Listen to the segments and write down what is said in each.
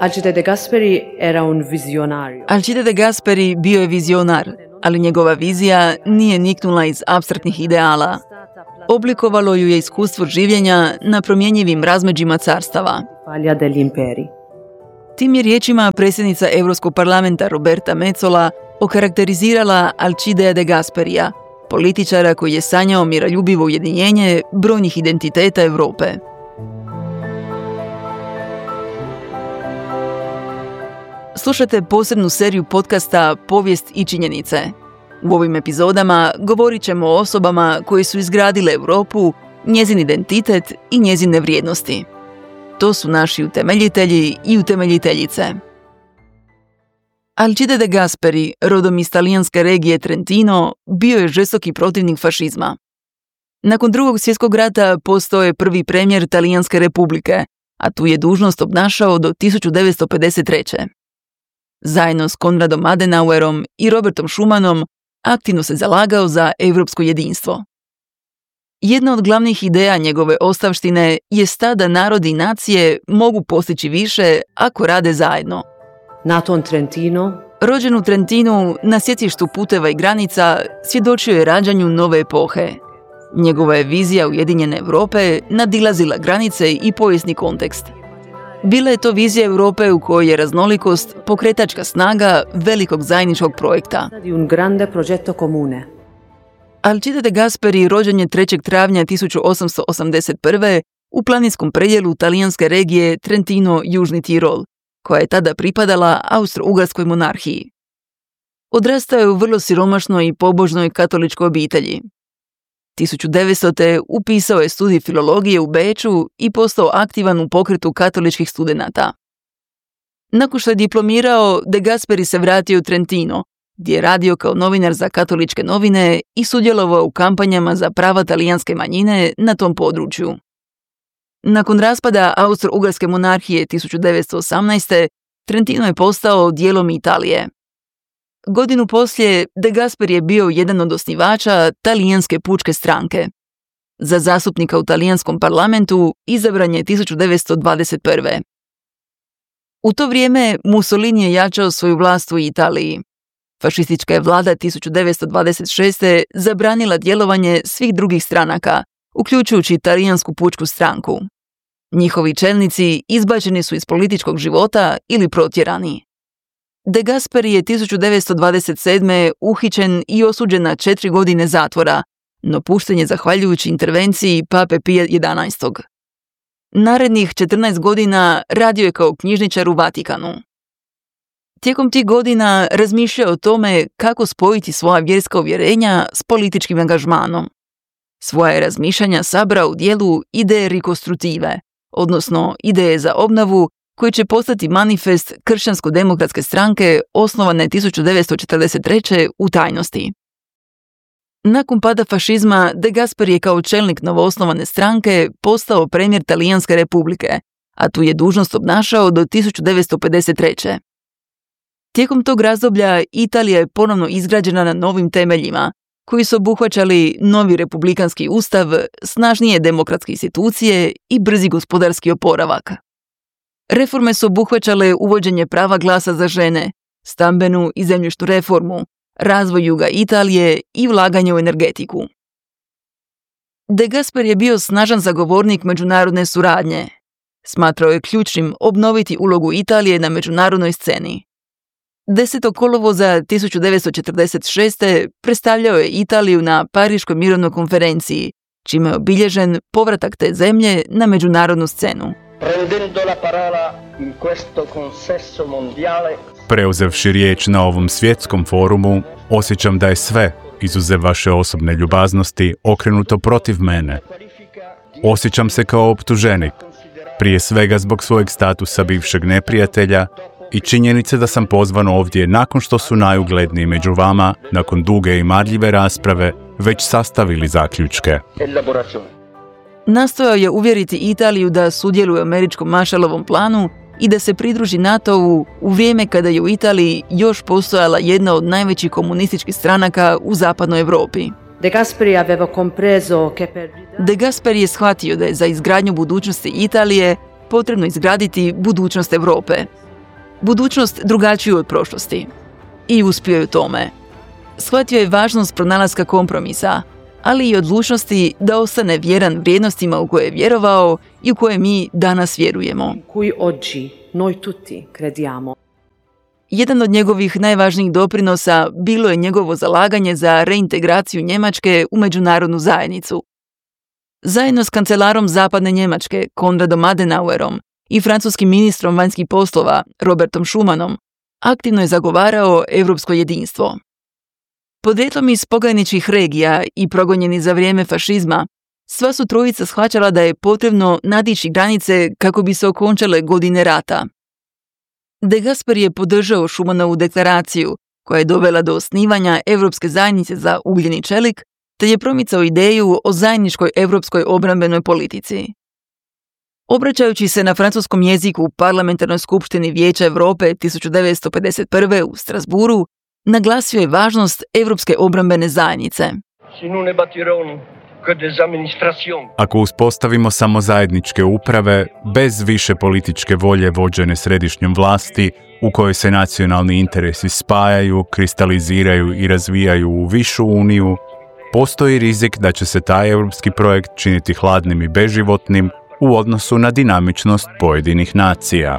Alcide De Gasperi era un visionario. Alcide De Gasperi bio je vizionar, ali njegova vizija nije niknula iz apstraktnih ideala. Oblikovalo ju je iskustvo življenja na promjenjivim razmeđima carstava. Falja degli imperi. Tim je riječima predsjednica Europskog parlamenta Roberta Metsola okarakterizirala Alcidea De Gasperija, političara koji je sanjao miroljubivo ujedinjenje brojnih identiteta Europe. Slušate posebnu seriju podcasta Povijest i činjenice. U ovim epizodama govorit ćemo o osobama koje su izgradile Europu, njezin identitet i njezine vrijednosti. To su naši utemeljitelji i utemeljiteljice. Alcide De Gasperi, rodom iz talijanske regije Trentino, bio je žestoki protivnik fašizma. Nakon Drugog svjetskog rata postao je prvi premijer Talijanske republike, a tu je dužnost obnašao do 1953. Zajedno s Konradom Adenauerom i Robertom Schumanom aktivno se zalagao za europsko jedinstvo. Jedna od glavnih ideja njegove ostavštine je ta da narodi i nacije mogu postići više ako rade zajedno. Nato in Trentino, Rođen u Trentinu, na sjecištu puteva i granica, svjedočio je rađanju nove epohe. Njegova je vizija ujedinjene Europe nadilazila granice i povijesni kontekst. Bila je to vizija Europe u kojoj je raznolikost pokretačka snaga velikog zajedničkog projekta. di un grande progetto comune. Alcide De Gasperi rođen je 3. travnja 1881. u planinskom predjelu talijanske regije Trentino-Južni Tirol, koja je tada pripadala Austro-Ugarskoj monarhiji. Odrastao je u vrlo siromašnoj i pobožnoj katoličkoj obitelji. 1900. upisao je studij filologije u Beču i postao aktivan u pokretu katoličkih studenata. Nakon što je diplomirao, De Gasperi se vratio u Trentino, gdje je radio kao novinar za katoličke novine i sudjelovao u kampanjama za prava talijanske manjine na tom području. Nakon raspada Austro-Ugarske monarhije 1918. Trentino je postao dijelom Italije. Godinu poslije, De Gasperi je bio jedan od osnivača Talijanske pučke stranke. Za zastupnika u talijanskom parlamentu izabran je 1921. U to vrijeme Mussolini je jačao svoju vlast u Italiji. Fašistička je vlada 1926. zabranila djelovanje svih drugih stranaka, uključujući Talijansku pučku stranku. Njihovi čelnici izbačeni su iz političkog života ili protjerani. De Gasperi je 1927. uhićen i osuđen na 4 godine zatvora, no pušten je zahvaljujući intervenciji Pape Pija XI. Narednih 14 godina radio je kao knjižničar u Vatikanu. Tijekom tih godina razmišljao o tome kako spojiti svoja vjerska uvjerenja s političkim angažmanom. Svoje razmišljanja sabrao u dijelu Ideje rikostrutive, odnosno ideje za obnovu, koji će postati manifest Kršćansko-demokratske stranke osnovane 1943. u tajnosti. Nakon pada fašizma, De Gasperi je kao čelnik novoosnovane stranke postao premijer Talijanske republike, a tu je dužnost obnašao do 1953. Tijekom tog razdoblja Italija je ponovno izgrađena na novim temeljima, koji su obuhvaćali novi republikanski ustav, snažnije demokratske institucije i brzi gospodarski oporavak. Reforme su obuhvaćale uvođenje prava glasa za žene, stambenu i zemljišnu reformu, razvoj juga Italije i ulaganje u energetiku. De Gasperi je bio snažan zagovornik međunarodne suradnje. Smatrao je ključnim obnoviti ulogu Italije na međunarodnoj sceni. 10. kolovoza 1946. predstavljao je Italiju na Pariškoj mirovnoj konferenciji, čime je obilježen povratak te zemlje na međunarodnu scenu. Preuzevši riječ na ovom svjetskom forumu, osjećam da je sve, izuzev vaše osobne ljubaznosti, okrenuto protiv mene. Osjećam se kao optuženik, prije svega zbog svojeg statusa bivšeg neprijatelja i činjenice da sam pozvan ovdje nakon što su najugledniji među vama, nakon duge i marljive rasprave, već sastavili zaključke. Nastojao je uvjeriti Italiju da sudjeluje u američkom Marshallovom planu i da se pridruži NATO-u u vrijeme kada je u Italiji još postojala jedna od najvećih komunističkih stranaka u zapadnoj Europi. De Gasperi je shvatio da je za izgradnju budućnosti Italije potrebno izgraditi budućnost Europe. budućnost drugačiju od prošlosti. I uspio je u tome. Shvatio je važnost pronalaska kompromisa, ali i odlučnosti da ostane vjeran vrijednostima u koje je vjerovao i u koje mi danas vjerujemo. Cui oggi noi tutti crediamo. Jedan od njegovih najvažnijih doprinosa bilo je njegovo zalaganje za reintegraciju Njemačke u međunarodnu zajednicu. Zajedno s kancelarom Zapadne Njemačke, Konradom Adenauerom, i francuskim ministrom vanjskih poslova, Robertom Schumanom, aktivno je zagovarao europsko jedinstvo. Podrijetlom iz pograničnih regija i progonjeni za vrijeme fašizma, sva su trojica shvaćala da je potrebno nadići granice kako bi se okončale godine rata. De Gasperi je podržao Schumanovu deklaraciju, koja je dovela do osnivanja Europske zajednice za ugljeni čelik, te je promicao ideju o zajedničkoj europskoj obrambenoj politici. Obraćajući se na francuskom jeziku u Parlamentarnoj skupštini Vijeća Europe 1951. u Strasburu, naglasio je važnost Europske obrambene zajednice. Ako uspostavimo samo zajedničke uprave, bez više političke volje vođene središnjom vlasti, u kojoj se nacionalni interesi spajaju, kristaliziraju i razvijaju u višu uniju, postoji rizik da će se taj europski projekt činiti hladnim i beživotnim u odnosu na dinamičnost pojedinih nacija.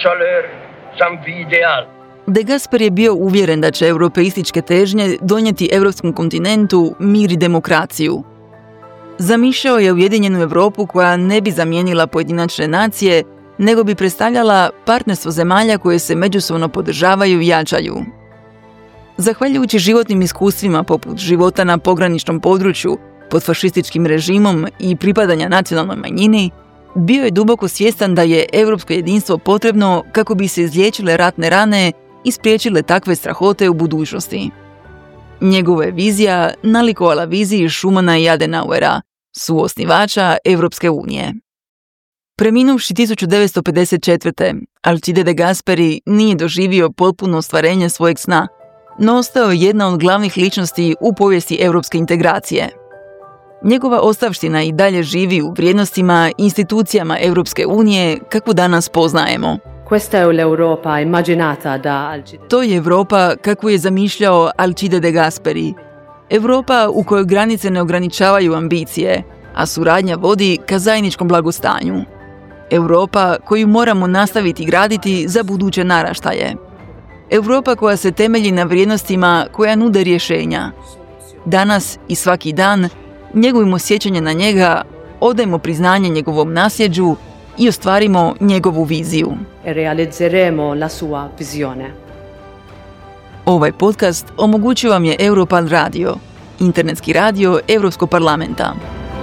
De Gasperi je bio uvjeren da će europeističke težnje donijeti europskom kontinentu mir i demokraciju. Zamišljao je ujedinjenu Europu koja ne bi zamijenila pojedinačne nacije, nego bi predstavljala partnerstvo zemalja koje se međusobno podržavaju i jačaju. Zahvaljujući životnim iskustvima poput života na pograničnom području, pod fašističkim režimom i pripadanja nacionalnoj manjini, bio je duboko svjestan da je europsko jedinstvo potrebno kako bi se izliječile ratne rane i spriječile takve strahote u budućnosti. Njegova je vizija nalikovala viziji Schumana i Adenauera, suosnivača Europske unije. Preminuvši 1954. Alcide de Gasperi nije doživio potpuno ostvarenje svojeg sna, no ostao je jedna od glavnih ličnosti u povijesti europske integracije. Njegova ostavština i dalje živi u vrijednostima i institucijama Europske unije kakvu danas poznajemo. Questa è l'Europa immaginata da Alcide. To je Europa kakvu je zamišljao Alcide de Gasperi. Europa u kojoj granice ne ograničavaju ambicije, a suradnja vodi ka zajedničkom blagostanju. Europa koju moramo nastaviti graditi za buduće naraštaje. Europa koja se temelji na vrijednostima koja nude rješenja. Danas i svaki dan njegujemo sjećanje na njega, odajmo priznanje njegovom nasljeđu i ostvarimo njegovu viziju. E realizzeremo la sua visione. Ovaj podcast omogućio vam je Europarl radio, internetski radio Europskog parlamenta.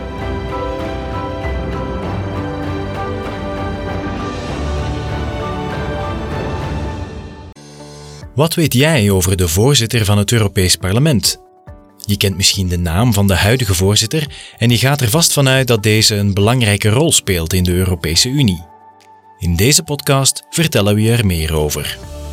Wat weet jij over de voorzitter van het Europees Parlement? Je kent misschien de naam van de huidige voorzitter en je gaat er vast vanuit dat deze een belangrijke rol speelt in de Europese Unie. In deze podcast vertellen we je er meer over.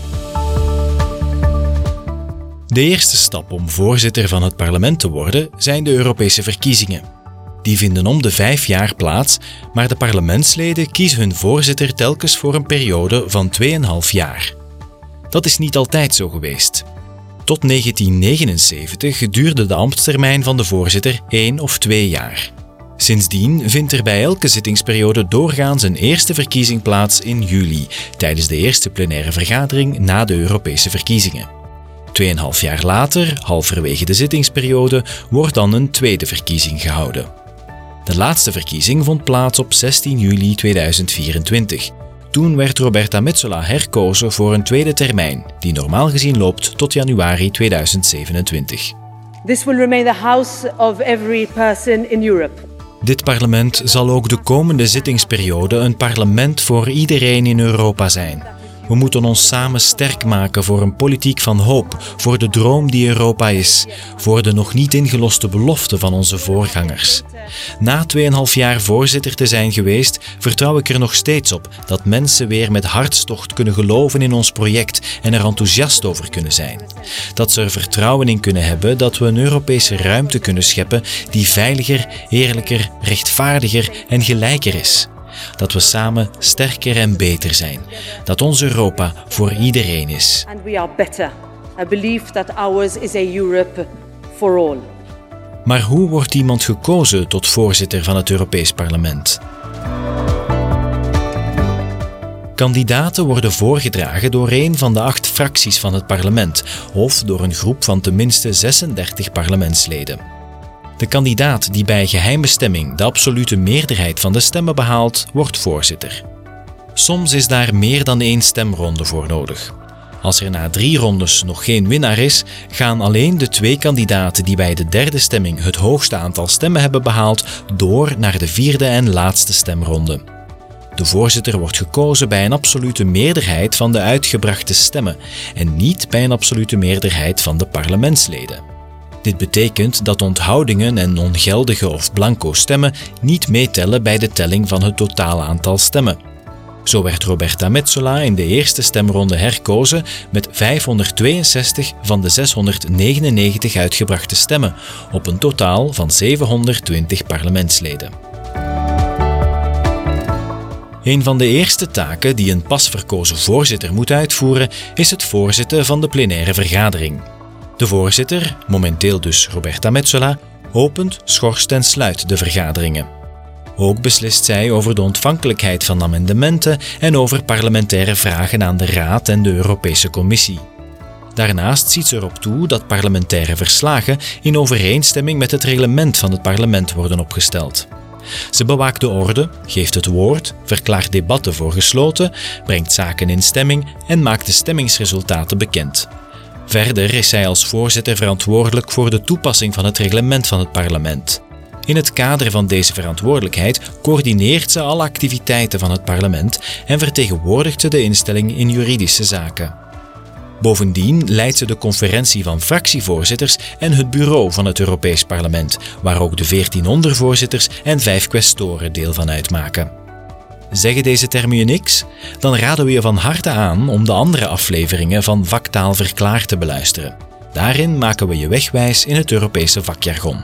De eerste stap om voorzitter van het parlement te worden zijn de Europese verkiezingen. Die vinden om de 5 jaar plaats, maar de parlementsleden kiezen hun voorzitter telkens voor een periode van 2,5 jaar. Dat is niet altijd zo geweest. Tot 1979 duurde de ambtstermijn van de voorzitter 1 of 2 jaar. Sindsdien vindt er bij elke zittingsperiode doorgaans een eerste verkiezing plaats in juli, tijdens de eerste plenaire vergadering na de Europese verkiezingen. 2,5 jaar later, halverwege de zittingsperiode, wordt dan een tweede verkiezing gehouden. De laatste verkiezing vond plaats op 16 juli 2024. Toen werd Roberta Metsola herkozen voor een tweede termijn, die normaal gezien loopt tot januari 2027. This will remain the house of every person in Europe. Dit parlement zal ook de komende zittingsperiode een parlement voor iedereen in Europa zijn. We moeten ons samen sterk maken voor een politiek van hoop, voor de droom die Europa is, voor de nog niet ingeloste beloften van onze voorgangers. Na 2,5 jaar voorzitter te zijn geweest, vertrouw ik er nog steeds op dat mensen weer met hartstocht kunnen geloven in ons project en er enthousiast over kunnen zijn. Dat ze er vertrouwen in kunnen hebben dat we een Europese ruimte kunnen scheppen die veiliger, eerlijker, rechtvaardiger en gelijker is. Dat we samen sterker en beter zijn. Dat ons Europa voor iedereen is. And we are better. I believe that ours is a Europe for all. Maar hoe wordt iemand gekozen tot voorzitter van het Europees Parlement? Kandidaten worden voorgedragen door een van de 8 fracties van het parlement of door een groep van tenminste 36 parlementsleden. De kandidaat die bij geheime stemming de absolute meerderheid van de stemmen behaalt, wordt voorzitter. Soms is daar meer dan 1 stemronde voor nodig. Als er na 3 rondes nog geen winnaar is, gaan alleen de 2 kandidaten die bij de 3e stemming het hoogste aantal stemmen hebben behaald door naar de 4e en laatste stemronde. De voorzitter wordt gekozen bij een absolute meerderheid van de uitgebrachte stemmen en niet bij een absolute meerderheid van de parlementsleden. Dit betekent dat onthoudingen en ongeldige of blanco stemmen niet meetellen bij de telling van het totale aantal stemmen. Zo werd Roberta Metsola in de eerste stemronde herkozen met 562 van de 699 uitgebrachte stemmen, op een totaal van 720 parlementsleden. Een van de eerste taken die een pas verkozen voorzitter moet uitvoeren, is het voorzitten van de plenaire vergadering. De voorzitter, momenteel dus Roberta Metsola, opent, schorst en sluit de vergaderingen. Ook beslist zij over de ontvankelijkheid van amendementen en over parlementaire vragen aan de Raad en de Europese Commissie. Daarnaast ziet ze erop toe dat parlementaire verslagen in overeenstemming met het reglement van het parlement worden opgesteld. Ze bewaakt de orde, geeft het woord, verklaart debatten voor gesloten, brengt zaken in stemming en maakt de stemmingsresultaten bekend. Verder is zij als voorzitter verantwoordelijk voor de toepassing van het reglement van het parlement. In het kader van deze verantwoordelijkheid coördineert ze alle activiteiten van het parlement en vertegenwoordigt ze de instelling in juridische zaken. Bovendien leidt ze de conferentie van fractievoorzitters en het bureau van het Europees Parlement, waar ook de 14 ondervoorzitters en 5 quaestoren deel van uitmaken. Zeggen deze termen je niks? Dan raden we je van harte aan om de andere afleveringen van Vaktaal Verklaard te beluisteren. Daarin maken we je wegwijs in het Europese vakjargon.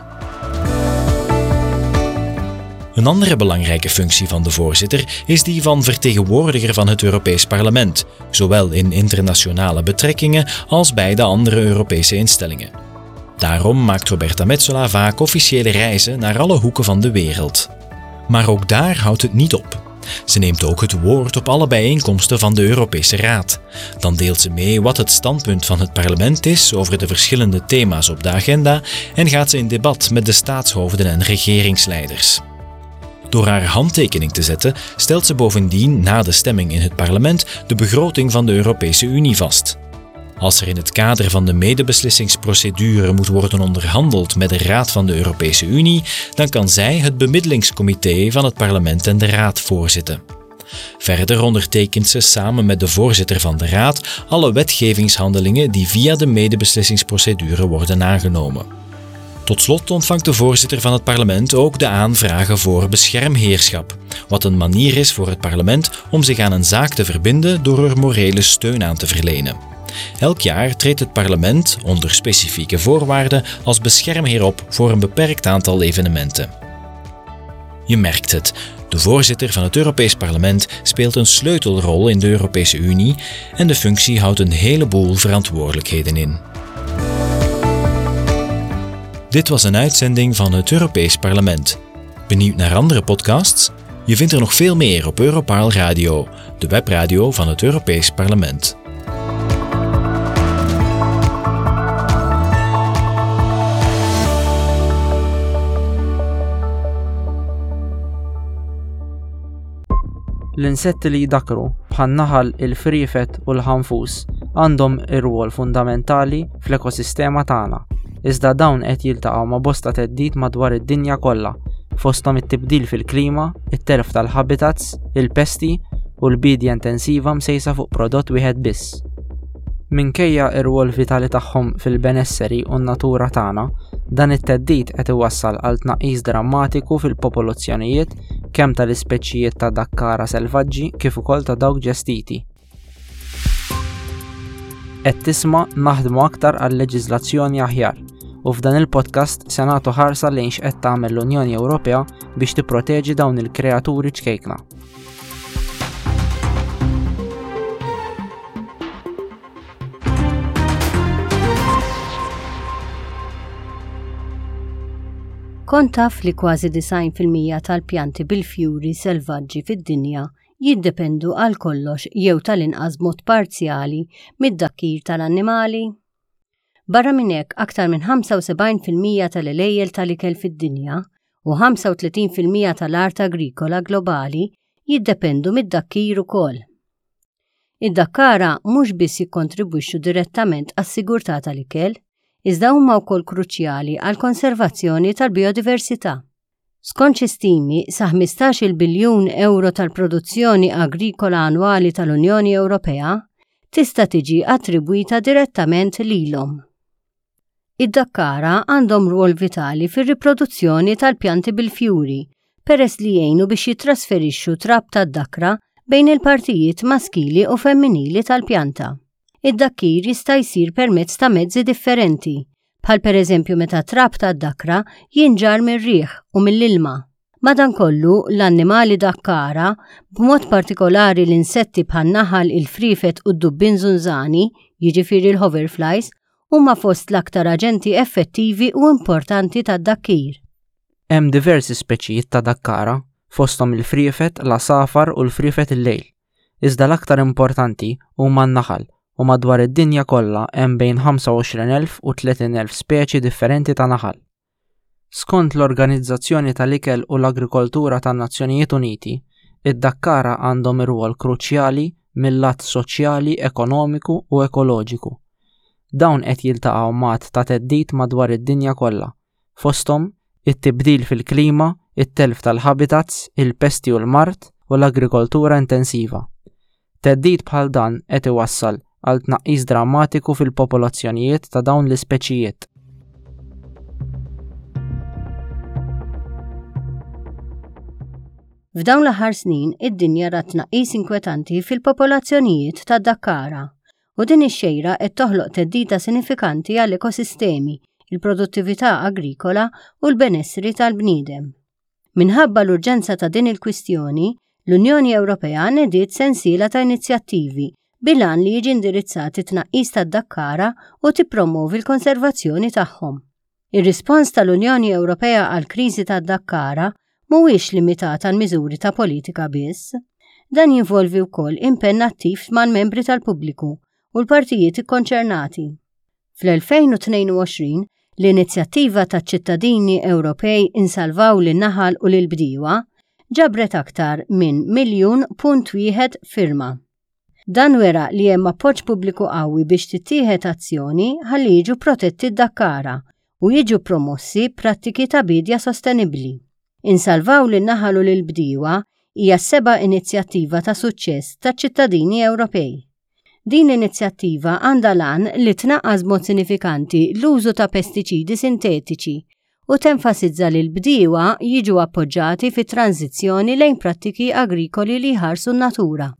Een andere belangrijke functie van de voorzitter is die van vertegenwoordiger van het Europees Parlement, zowel in internationale betrekkingen als bij de andere Europese instellingen. Daarom maakt Roberta Metsola vaak officiële reizen naar alle hoeken van de wereld. Maar ook daar houdt het niet op. Ze neemt ook het woord op alle bijeenkomsten van de Europese Raad. Dan deelt ze mee wat het standpunt van het parlement is over de verschillende thema's op de agenda en gaat ze in debat met de staatshoofden en regeringsleiders. Door haar handtekening te zetten, stelt ze bovendien na de stemming in het parlement de begroting van de Europese Unie vast. Als er in het kader van de medebeslissingsprocedure moet worden onderhandeld met de Raad van de Europese Unie, dan kan zij het bemiddelingscomité van het parlement en de Raad voorzitten. Verder ondertekent ze samen met de voorzitter van de Raad alle wetgevingshandelingen die via de medebeslissingsprocedure worden aangenomen. Tot slot ontvangt de voorzitter van het parlement ook de aanvragen voor beschermheerschap, wat een manier is voor het parlement om zich aan een zaak te verbinden door er morele steun aan te verlenen. Elk jaar treedt het parlement, onder specifieke voorwaarden, als beschermheer op voor een beperkt aantal evenementen. Je merkt het, de voorzitter van het Europees Parlement speelt een sleutelrol in de Europese Unie en de functie houdt een heleboel verantwoordelijkheden in. Dit was een uitzending van het Europees Parlement. Benieuwd naar andere podcasts? Je vindt er nog veel meer op Europarl Radio, de webradio van het Europees Parlement. L-insetti li jdakru bħan-naħal, il-frifet u l-ħanfus għandhom ir-rwol fundamentali fl-ekosistema tagħna. Iżda dawn qed jiltaqgħu ma' bosta theddid madwar id-dinja kollha, fosthom it-tibdil fil-klima, it-telf tal-habitats, il-pesti u l-bidja intensiva msejsa fuq prodott wieħed biss. Minkejja r-rwol vitali tagħhom fil-benesseri u n-natura tagħna, dan it-theddid qed iwassal għal tnaqqis drammatiku fil-popolazzjonijiet kemm tal-ispeċijiet ta' dakkara selvaġġi kif ukoll ta' dawk ġestiti. Qed tisma' naħdmu aktar għal leġiżlazzjoni aħjar u f'dan il-podcast se nagħtu ħarsa lejn x'qed tagħmel l-Unjoni Ewropea biex tipproteġi dawn il-kreaturi ċkejkna. Kont taf li kważi 90% tal-pjanti bil-fjuri selvaġġi fid-dinja jiddependu għal kollox jew tal-inqas mod parzjali mid-dakkir tal-annimali? Barra minn hekk aktar minn 75% tal-elejjel tal-ikel fid-dinja u 35% tal-art agrikola globali jiddependu mid-dakkir ukoll. Id-dakkara mhux biss jikkontribwixxu direttament għas-sigurtà tal-ikel, iżda huma wkoll kruċjali għall konservazzjoni tal-biodiversità. Skont xi stimi sa 15 biljun euro tal-produzzjoni agrikola annwali tal-Unjoni Ewropea tista' tiġi attribwita direttament lilhom. Id-dakkara għandhom rwol vitali fir-riproduzzjoni tal-pjanti bil-fjuri peress li jgħinu biex jitrasferixxu trab tad-dakra bejn il-partijiet maskili u femminili tal-pjanta. Id-dakkir jista' jsir permezz ta' mezzi differenti, bħal pereżempju meta trab tad-dakra jinġar mir-riħ u mill-ilma. Madankollu l-annimali dakkara, b'mod partikolari l-insetti bħan-naħal, il-frifet u d-dubbin żunżani, jiġifieri l-hoverflies, huma fost l-aktar aġenti effettivi u importanti tad-dakkir. Hemm diversi speċijiet ta' dakkara, fosthom il-frifet, l-asafar u l-frifet il-lejl. Iżda l-aktar importanti huma n-naħal u madwar id-dinja kollha hemm bejn 25,000 u 30,000 speċi differenti ta' naħal. Skont l-Organizzazzjoni tal-Ikel u l-Agrikoltura tan-Nazzjonijiet Uniti, id-dakkara għandhom ir-rwol kruċjali mill-lat soċjali, ekonomiku u ekoloġiku. Dawn qed jiltaqgħu mat ta' teddid madwar id-dinja kollha, fosthom it-tibdil fil-klima, it-telf tal-habitats, il-pesti u l-mart u l-agrikoltura intensiva. Teddid bħal dan qed iwassal għal tnaqqis drammatiku fil-popolazzjonijiet ta' dawn l-ispeċijiet. F'dawn l-aħħar snin, id-dinja rat tnaqqis inkwetanti fil-popolazzjonijiet tad-dakkara u din ix-xejra qed toħloq teddida sinifikanti għall-ekosistemi, il-produttività agrikola u l-benessri tal-bniedem. Minħabba l-urġenza ta' din il-kwistjoni, l-Unjoni Ewropea nediet sensiela ta' inizjattivi bilan li jiġi indirizzati tnaqqis tad-dakkara u tippromovi l-konservazzjoni tagħhom. Ir-rispons tal-Unjoni Ewropea għall-kriżi tad-dakkara mhuwiex limitat għal miżuri ta' politika biss. Dan jinvolvi wkoll impenn attiv mal-membri tal-pubbliku u l-partijiet ikkonċernati. Fl-2022, l-inizjattiva taċ-ċittadini Ewropej insalvaw lin-naħal u lill-bdiewa ġabret aktar minn 1,100,000 firma. Dan wera li hemm appoġġ pubbliku qawwi biex tittieħed azzjoni ħalli jiġu protetti d-dakkara u jiġu promossi prattiki ta' bidja sostenibbli. Insalvaw lin-naħal u lill-bdiewa hija s-seba' inizjattiva ta' suċċess taċ-ċittadini Ewropej. Din l-inizjattiva għandha lan li tnaqqas mod sinifikanti l-użu ta' pestiċidi sintetiċi u tenfasizza li l-bdiewa jiġu appoġġjati fit-tranzizzjoni lejn prattiki agrikoli li jħarsu n-natura.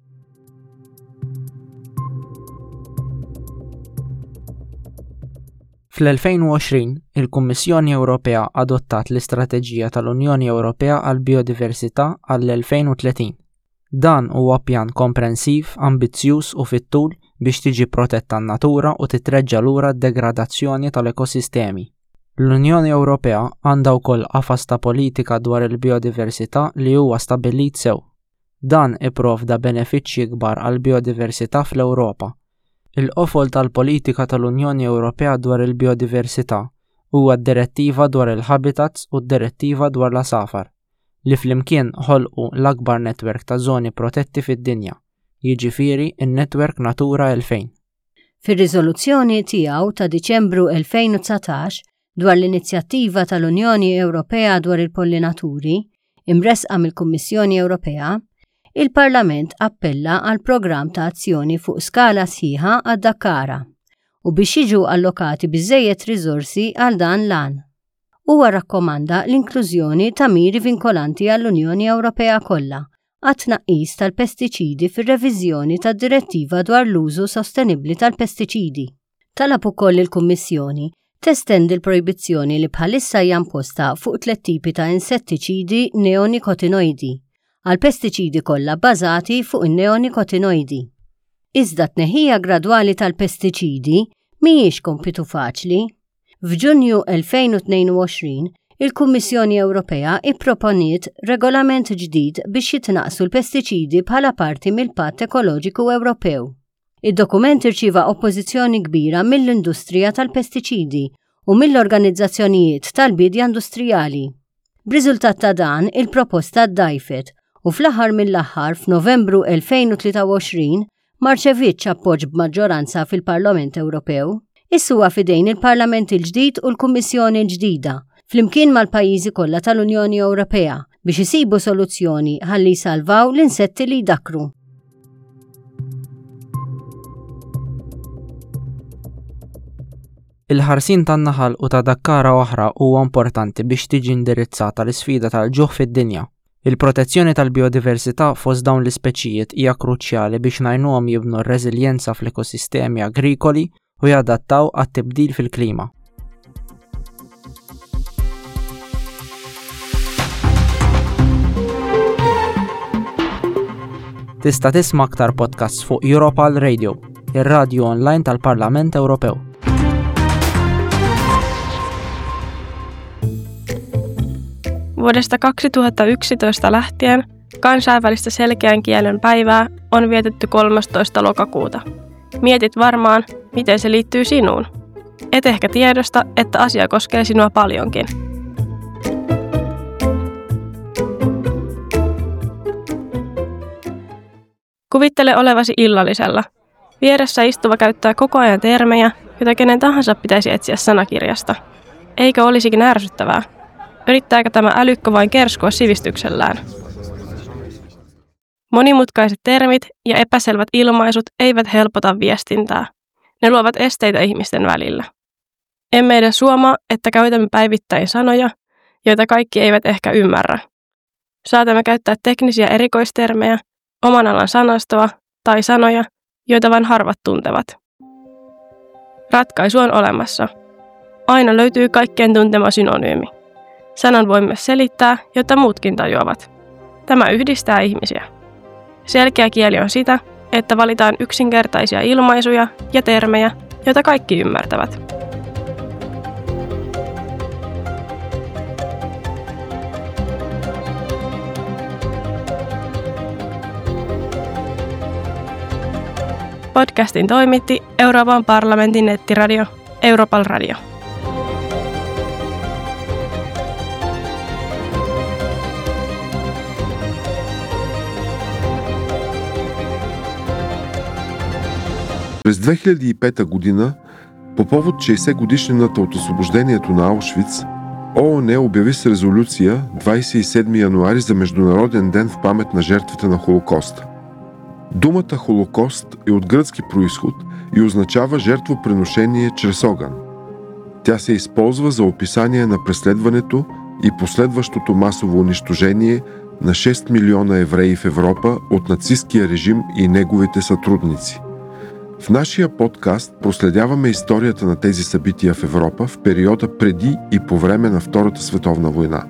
Fl-2020, il-Kummissjoni Ewropea adottat l-Istrateġija tal-Unjoni Ewropea għall-Biodiversità għall-2030. Dan huwa pjan komprensiv, ambizzjuż u fit-tul biex tiġi protetta n-natura u titreġġa lura d-degradazzjoni tal-ekosistemi. L-Unjoni Ewropea għandha wkoll qafas ta' politika dwar il-biodiversità li huwa stabbilit sew. Dan ipprovda benefiċċji kbar għall-biodiversità fl-Ewropa. Il-qofol tal-politika tal-Unjoni Ewropea dwar il-biodiversità huwa d-direttiva dwar il-habitats u d-direttiva dwar l-asafar, li flimkien ħolqu l-akbar netwerk ta' żoni protetti fid-dinja, jiġifieri in-netwerk Natura 2000. Fir-riżoluzzjoni tiegħu ta' Diċembru 2019 dwar l-inizjattiva tal-Unjoni Ewropea dwar il-pollinaturi, imresqa mill-Kummissjoni Ewropea, il-Parlament appella għal programm ta' azzjoni fuq skala sħiħa għad-dakkara u biex jiġu allokati biżżejjed riżorsi għal dan l-għan. Huwa rakkomanda l-inklużjoni ta' miri vinkolanti għall-Unjoni Ewropea kollha għat-tnaqqis tal-pestiċidi fir-reviżjoni tad-direttiva dwar l-użu sostenibbli tal-pestiċidi. Talab ukoll il-Kummissjoni testendi l-projbizzjoni li bħalissa hija imposta fuq 3 tipi ta' insettiċidi neonikotinoidi għal pestiċidi kollha bbażati fuq in-neonikotinoidi. Iżda tneħħija gradwali tal-pestiċidi mhijiex kompitu faċli. F'Ġunju 2022, il-Kummissjoni Ewropea ipproponiet regolament ġdid biex jitnaqsu l-pestiċidi bħala parti mill-Patt Ekoloġiku Ewropew. Id-dokument irċieva oppożizzjoni kbira mill-industrija tal-pestiċidi u mill-organizzazzjonijiet tal-bidja industrijali. B'riżultat ta' dan, il-proposta ddajfet u fl-aħħar mill-aħħar f'Novembru 2023 ma rċevitx appoġġ b'maġġoranza fil-Parlament Ewropew. Issa huwa fidejn il-Parlament il-ġdid u l-Kummissjoni l-ġdida flimkien mal-pajjiżi kollha tal-Unjoni Ewropea biex isibu soluzzjoni ħalli jsalvaw l-insetti li jdakru. Il-ħarsin tan-naħal u ta' dakkara oħra huwa importanti biex tiġi indirizzata l-isfida tal-ġuħ fid-dinja. Il-protezzjoni tal-biodiversità fost dawn l-ispeċijiet hija kruċjali biex ngħinuhom jibnu r-reżiljenza fl-ekosistemi agrikoli u jadattaw għat-tibdil fil-klima. Tista' tisma' aktar podcasts fuq Europal Radio, ir-radju online tal-Parlament Ewropew. Vuodesta 2011 lähtien kansainvälistä selkeän kielen päivää on vietetty 13. lokakuuta. Mietit varmaan, miten se liittyy sinuun. Et ehkä tiedosta, että asia koskee sinua paljonkin. Kuvittele olevasi illallisella. Vieressä istuva käyttää koko ajan termejä, joita kenen tahansa pitäisi etsiä sanakirjasta. Eikö olisikin ärsyttävää? Yrittääkö tämä älykkö vain kerskoa sivistyksellään? Monimutkaiset termit ja epäselvät ilmaisut eivät helpota viestintää. Ne luovat esteitä ihmisten välillä. Emme edes huomaa, että käytämme päivittäin sanoja, joita kaikki eivät ehkä ymmärrä. Saatamme käyttää teknisiä erikoistermejä, oman alan sanastoa tai sanoja, joita vain harvat tuntevat. Ratkaisu on olemassa. Aina löytyy kaikkien tuntema synonyymi. Sanan voi myös selittää, jotta muutkin tajuavat. Tämä yhdistää ihmisiä. Selkeä kieli on sitä, että valitaan yksinkertaisia ilmaisuja ja termejä, joita kaikki ymmärtävät. Podcastin toimitti Euroopan parlamentin nettiradio Europal Radio. През 2005 година, по повод 60 годишнината от освобождението на Аушвиц, ООН обяви с резолюция 27 януари за Международен ден в памет на жертвите на Холокоста. Думата Холокост е от гръцки произход и означава жертвоприношение чрез огън. Тя се използва за описание на преследването и последващото масово унищожение на 6 милиона евреи в Европа от нацисткия режим и неговите сътрудници. В нашия подкаст проследяваме историята на тези събития в Европа в периода преди и по време на Втората световна война.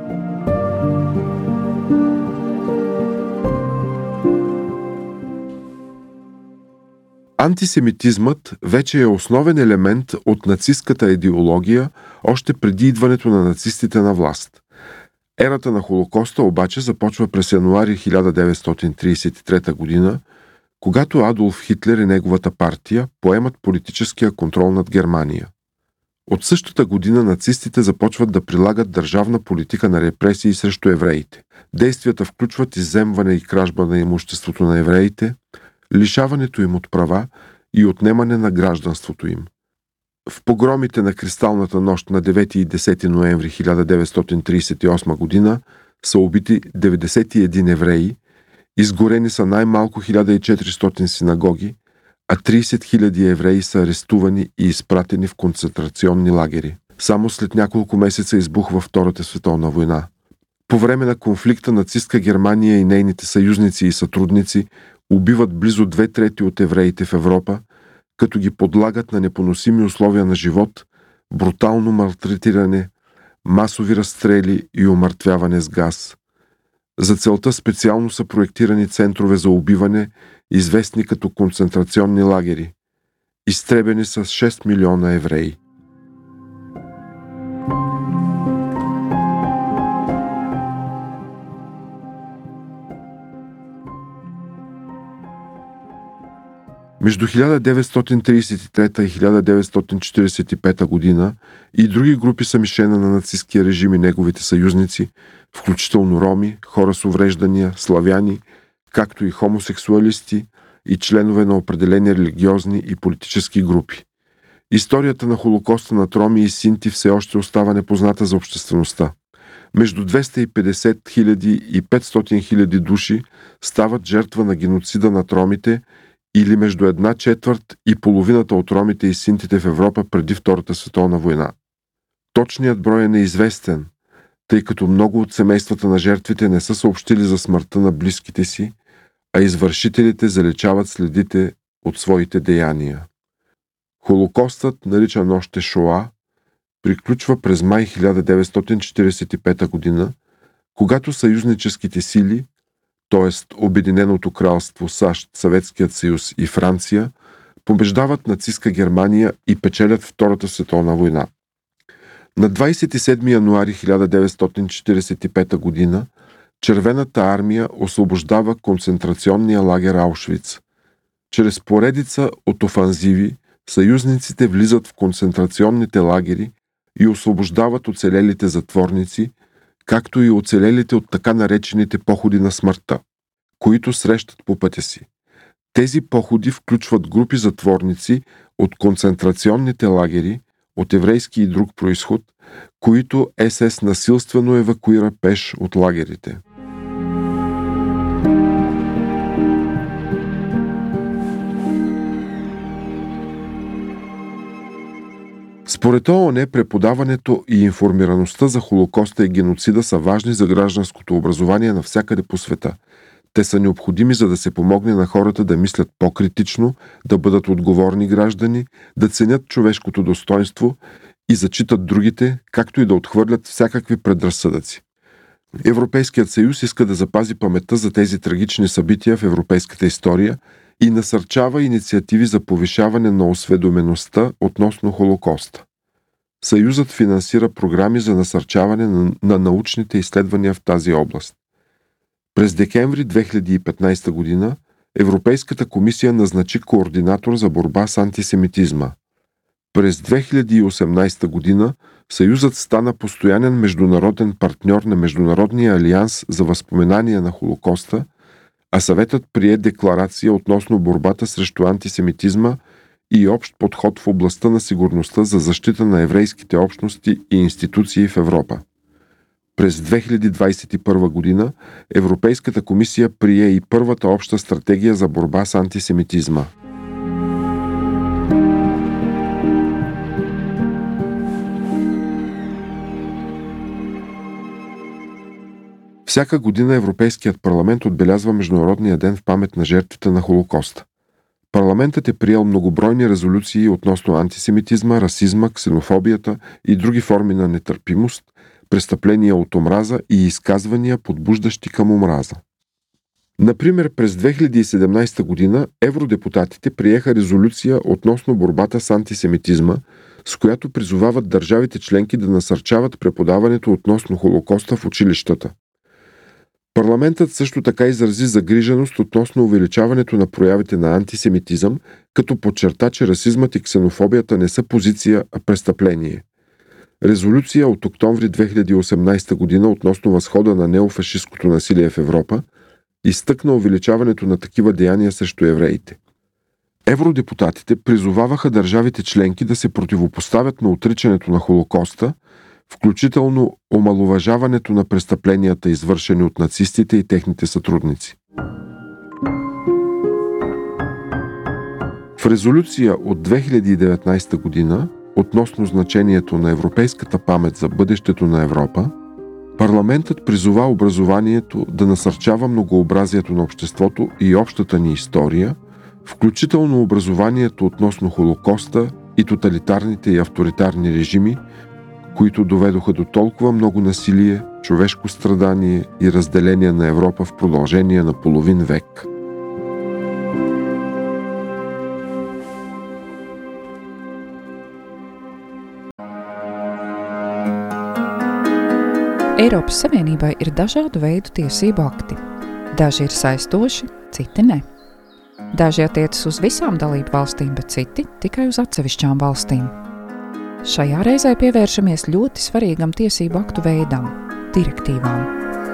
Антисемитизмът вече е основен елемент от нацистката идеология още преди идването на нацистите на власт. Ерата на Холокоста обаче започва през януари 1933 година, когато Адолф Хитлер и неговата партия поемат политическия контрол над Германия. От същата година нацистите започват да прилагат държавна политика на репресии срещу евреите. Действията включват изземване и кражба на имуществото на евреите, лишаването им от права и отнемане на гражданството им. В погромите на Кристалната нощ на 9 и 10 ноември 1938 година са убити 91 евреи, изгорени са най-малко 1400 синагоги, а 30 000 евреи са арестувани и изпратени в концентрационни лагери. Само след няколко месеца избухва Втората световна война. По време на конфликта нацистка Германия и нейните съюзници и сътрудници убиват близо 2/3 от евреите в Европа, като ги подлагат на непоносими условия на живот, брутално малтретиране, масови разстрели и умъртвяване с газ. За целта специално са проектирани центрове за убиване, известни като концентрационни лагери. Изтребени са 6 милиона евреи. Между 1933 и 1945 година и други групи са мишена на нацистския режим и неговите съюзници, включително роми, хора с увреждания, славяни, както и хомосексуалисти и членове на определени религиозни и политически групи. Историята на Холокоста над роми и синти все още остава непозната за обществеността. Между 250 000 и 500 000 души стават жертва на геноцида над ромите или между 1/4 и половината от ромите и синтите в Европа преди Втората световна война. Точният брой е неизвестен, тъй като много от семействата на жертвите не са съобщили за смъртта на близките си, а извършителите заличават следите от своите деяния. Холокостът, наричан още Шоа, приключва през май 1945 година, когато съюзническите сили, т.е. Обединеното кралство, САЩ, Съветският съюз и Франция, побеждават нацистска Германия и печелят Втората световна война. На 27 януари 1945 година Червената армия освобождава концентрационния лагер Аушвиц. Чрез поредица от офанзиви съюзниците влизат в концентрационните лагери и освобождават оцелелите затворници, както и оцелелите от така наречените походи на смъртта, които срещат по пътя си. Тези походи включват групи затворници от концентрационните лагери, от еврейски и друг произход, които СС насилствено евакуира пеш от лагерите. Според ООН, преподаването и информираността за Холокоста и геноцида са важни за гражданското образование навсякъде по света. Те са необходими, за да се помогне на хората да мислят по-критично, да бъдат отговорни граждани, да ценят човешкото достоинство и зачитат другите, както и да отхвърлят всякакви предразсъдъци. Европейският съюз иска да запази паметта за тези трагични събития в европейската история и насърчава инициативи за повишаване на осведомеността относно Холокоста. Съюзът финансира програми за насърчаване на научните изследвания в тази област. През декември 2015 година Европейската комисия назначи координатор за борба с антисемитизма. През 2018 година Съюзът стана постоянен международен партньор на Международния алианс за възпоменание на Холокоста, а Съветът прие декларация относно борбата срещу антисемитизма и общ подход в областта на сигурността за защита на еврейските общности и институции в Европа. През 2021 година Европейската комисия прие и първата обща стратегия за борба с антисемитизма. Всяка година Европейският парламент отбелязва Международния ден в памет на жертвите на Холокоста. Парламентът е приел многобройни резолюции относно антисемитизма, расизма, ксенофобията и други форми на нетърпимост, престъпления от омраза и изказвания, подбуждащи към омраза. Например, през 2017 година евродепутатите приеха резолюция относно борбата с антисемитизма, с която призовават държавите членки да насърчават преподаването относно Холокоста в училищата. Парламентът също така изрази загриженост относно увеличаването на проявите на антисемитизъм, като подчерта, че расизмът и ксенофобията не са позиция, а престъпление. Резолюция от октомври 2018 година относно възхода на неофашисткото насилие в Европа изтъкна увеличаването на такива деяния срещу евреите. Евродепутатите призоваваха държавите членки да се противопоставят на отричането на Холокоста, включително омаловажаването на престъпленията, извършени от нацистите и техните сътрудници. В резолюция от 2019 година относно значението на европейската памет за бъдещето на Европа, парламентът призова образованието да насърчава многообразието на обществото и общата ни история, включително образованието относно Холокоста и тоталитарните и авторитарни режими, които доведоха до толкова много насилие, човешко страдание и разделение на Европа в продължение на половин век. Eiropas Savienībai ir dažādu veidu tiesību akti. Daži ir saistoši, citi ne. Daži attiecas uz visām dalību valstīm, bet citi tikai uz atsevišķām valstīm. Šajā reizē pievēršamies ļoti svarīgam tiesību aktu veidam – direktīvām.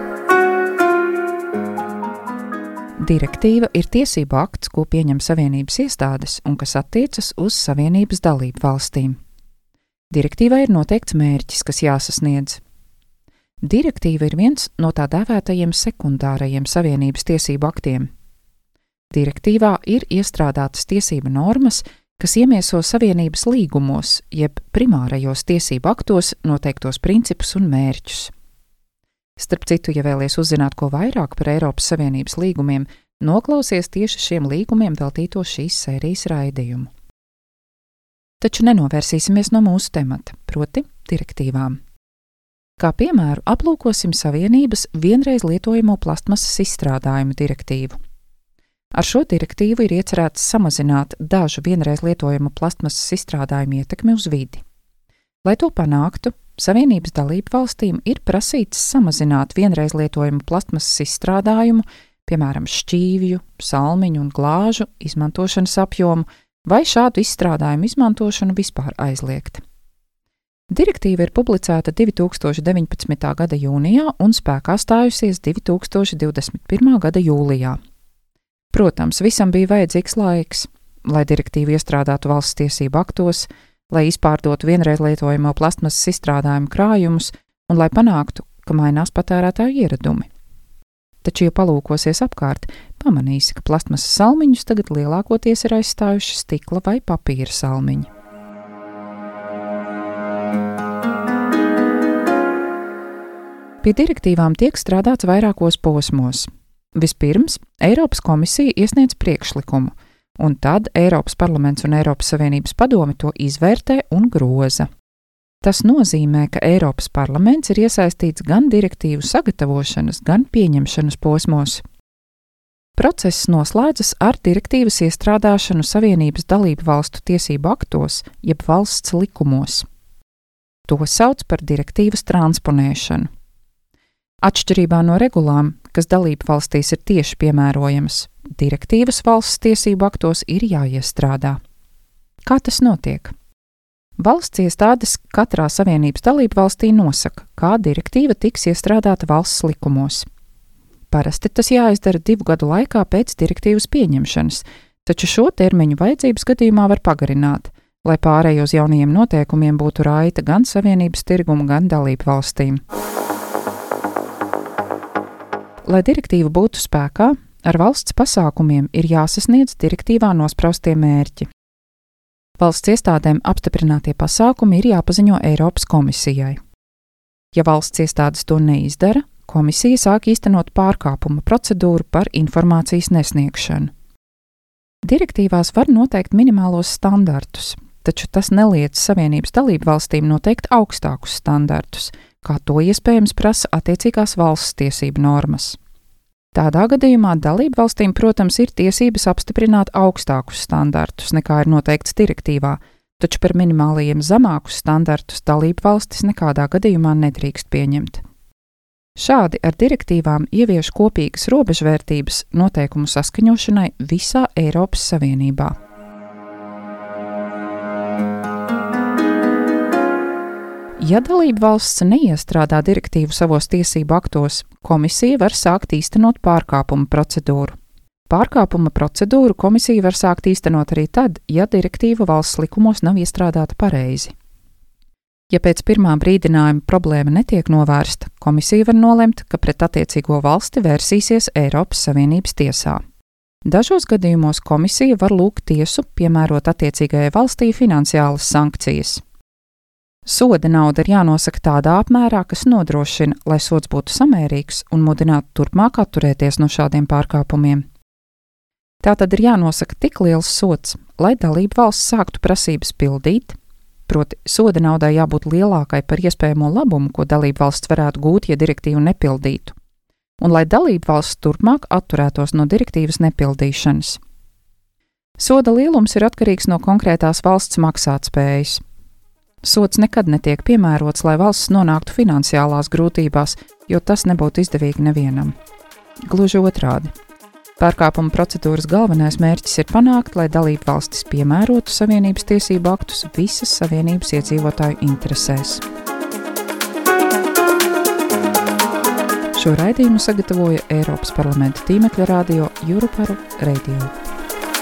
Direktīva ir tiesību akts, ko pieņem Savienības iestādes un kas attiecas uz Savienības dalību valstīm. Direktīvai ir noteikts mērķis, kas jāsasniedz. Direktīva ir viens no tā dēvētajiem sekundārajiem Savienības tiesību aktiem. Direktīvā ir iestrādātas tiesība normas, kas iemieso Savienības līgumos, jeb primārajos tiesību aktos noteiktos principus un mērķus. Starp citu, ja vēlies uzzināt ko vairāk par Eiropas Savienības līgumiem, noklausies tieši šiem līgumiem veltīto šīs sērijas raidījumu. Taču nenovērsīsimies no mūsu temata, proti direktīvām. Kā piemēru aplūkosim Savienības vienreiz lietojamo plastmasas izstrādājumu direktīvu. Ar šo direktīvu ir iecerēts samazināt dažu vienreiz lietojamu plastmasas izstrādājumu ietekmi uz vidi. Lai to panāktu, Savienības dalību valstīm ir prasīts samazināt vienreiz lietojamu plastmasas izstrādājumu, piemēram, šķīvju, salmiņu un glāžu izmantošanas apjomu, vai šādu izstrādājumu izmantošanu vispār aizliegt. Direktīva ir publicēta 2019. gada jūnijā un spēkā stājusies 2021. gada jūlijā. Protams, visam bija vajadzīgs laiks, lai direktīvu iestrādātu valsts tiesību aktos, lai izpārdotu vienreiz lietojamo plastmasas izstrādājumu krājumus un lai panāktu, ka mainās patērētāju ieradumi. Taču, ja palūkosies apkārt, pamanīsi, ka plastmasas salmiņus tagad lielākoties ir aizstājuši stikla vai papīra salmiņi. Pie direktīvām tiek strādāts vairākos posmos. Vispirms Eiropas komisija iesniedz priekšlikumu, un tad Eiropas parlaments un Eiropas Savienības padome to izvērtē un groza. Tas nozīmē, ka Eiropas parlaments ir iesaistīts gan direktīvu sagatavošanas, gan pieņemšanas posmos. Process noslēdzas ar direktīvas iestrādāšanu Savienības dalību valstu tiesību aktos, jeb valsts likumos. To sauc par direktīvas transponēšanu. Atšķirībā no regulām, kas dalību valstīs ir tieši piemērojamas, direktīvas valsts tiesību aktos ir jāiestrādā. Kā tas notiek? Valsts iestādes katrā Savienības dalību valstī nosaka, kā direktīva tiks iestrādāta valsts likumos. Parasti tas jāizdara 2 gadu laikā pēc direktīvas pieņemšanas, taču šo termiņu vajadzības gadījumā var pagarināt, lai pārēj uz jaunajiem noteikumiem būtu raita gan Savienības tirgumu, gan dalību valstīm. Lai direktīva būtu spēkā, ar valsts pasākumiem ir jāsasniedz direktīvā nospraustie mērķi. Valsts iestādēm apstiprinātie pasākumi ir jāpaziņo Eiropas komisijai. Ja valsts iestādes to neizdara, komisija sāk īstenot pārkāpuma procedūru par informācijas nesniegšanu. Direktīvās var noteikt minimālos standartus, taču tas neliedz Savienības dalību valstīm noteikt augstākus standartus, kā to iespējams prasa attiecīgās valsts tiesību normas. Tādā gadījumā dalību valstīm, protams, ir tiesības apstiprināt augstākus standartus, nekā ir noteikts direktīvā, taču par minimālajiem zemākus standartus dalību valstis nekādā gadījumā nedrīkst pieņemt. Šādi ar direktīvām ievieš kopīgas robežvērtības noteikumu saskaņošanai visā Eiropas Savienībā. Ja dalība valsts neiestrādā direktīvu savos tiesību aktos, komisija var sākt īstenot pārkāpuma procedūru. Pārkāpuma procedūru komisija var sākt īstenot arī tad, ja direktīva valsts likumos nav iestrādāta pareizi. Ja pēc pirmā brīdinājuma problēma netiek novērsta, komisija var nolemt, ka pret attiecīgo valsti vērsīsies Eiropas Savienības tiesā. Dažos gadījumos komisija var lūgt tiesu piemērot attiecīgajai valstī finansiālas sankcijas. Soda nauda ir jānosaka tādā apmērā, kas nodrošina, lai sods būtu samērīgs un mudinātu turpmāk atturēties no šādiem pārkāpumiem. Tātad ir jānosaka tik liels sods, lai dalība valsts sāktu prasības pildīt, proti soda naudai jābūt lielākai par iespējamo labumu, ko dalība valsts varētu gūt, ja direktīvu nepildītu, un lai dalība valsts turpmāk atturētos no direktīvas nepildīšanas. Soda lielums ir atkarīgs no konkrētās valsts maksātspējas. Sods nekad netiek piemērots, lai valsts nonāktu finansiālās grūtībās, jo tas nebūtu izdevīgi nevienam. Gluži otrādi. Pārkāpuma procedūras galvenais mērķis ir panākt, lai dalībvalstis piemērotu Savienības tiesību aktus visas Savienības iedzīvotāju interesēs. Šo raidījumu sagatavoja Eiropas parlamenta tīmekļa radio Europarl Radio.